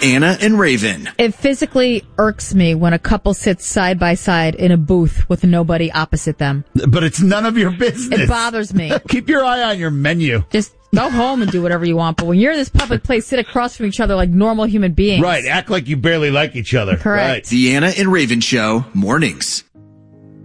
Anna and Raven. It physically irks me when a couple sits side by side in a booth with nobody opposite them. But it's none of your business. It bothers me. Keep your eye on your menu. Just go home and do whatever you want. But when you're in this public place, sit across from each other like normal human beings. Right. Act like you barely like each other. Correct. Right. The Anna and Raven Show, mornings.